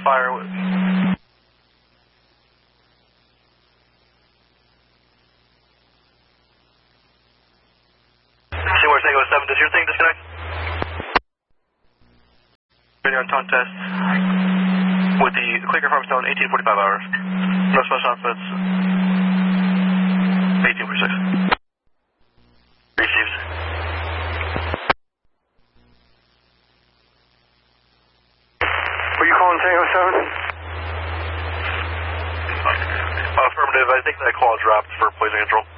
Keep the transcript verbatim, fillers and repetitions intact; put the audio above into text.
fire. Seymour Tango seven, does your thing disconnect? Radio on tone test. With the clicker farm zone, eighteen forty-five hours. No special outfits. eighteen forty-six. Received. Were you calling Tango seven? Affirmative, I think that call dropped for poison control.